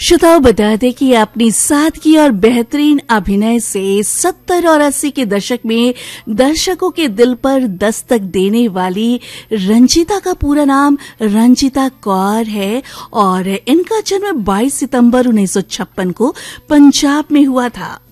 श्रोताओं, बता दें कि अपनी सादगी और बेहतरीन अभिनय से 70 और 80 के दशक में दर्शकों के दिल पर दस्तक देने वाली रंजीता का पूरा नाम रंजीता कौर है और इनका जन्म 22 सितंबर 1956 को पंजाब में हुआ था।